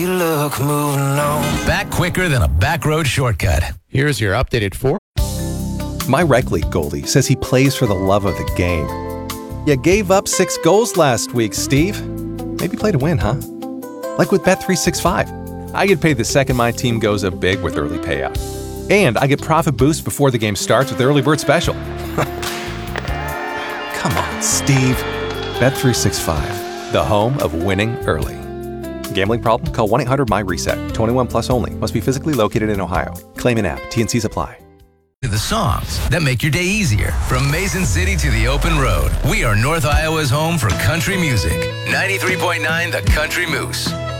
You look moving on. Back quicker than a back road shortcut. Here's your updated four. My rec league goalie says he plays for the love of the game. You gave up 6 goals last week, Steve. Maybe play to win, huh? Like with Bet365. I get paid the second my team goes up big with early payout. And I get profit boost before the game starts with the early bird special. Come on, Steve. Bet365, the home of winning early. Gambling problem? Call 1-800-MY-RESET. 21 plus only. Must be physically located in Ohio. Claim in app. T&Cs apply. The songs that make your day easier. From Mason City to the open road, we are North Iowa's home for country music. 93.9 The Country Moose.